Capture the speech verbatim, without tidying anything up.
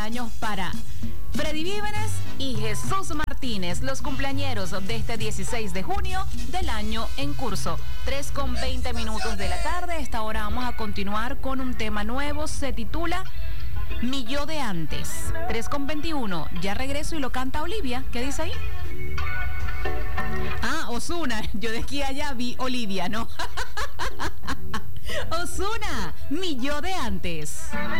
Años para Freddy Víveres y Jesús Martínez, los cumpleañeros de este dieciséis de junio del año en curso. tres con veinte minutos de la tarde. A esta hora vamos a continuar con un tema nuevo. Se titula Mi yo de antes. tres con veintiuno. Ya regreso y lo canta Olivia. ¿Qué dice ahí? Ah, Ozuna. Yo de aquí a allá vi Olivia, ¿no? Ozuna, mi yo de antes.